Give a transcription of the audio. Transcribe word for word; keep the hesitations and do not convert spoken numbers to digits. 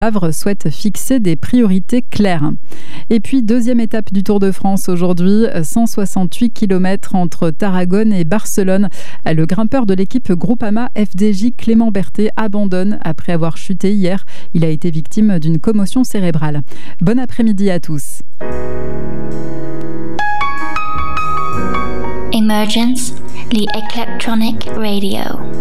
Havre souhaite fixer des priorités claires. Et puis, deuxième étape du Tour de France aujourd'hui, cent soixante-huit kilomètres entre Tarragone et Barcelone. Le grimpeur de l'équipe Groupama F D J Clément Berthet abandonne après avoir chuté hier. Il a été victime d'une commotion cérébrale. Bon après-midi à tous. Emergence, the electronic radio.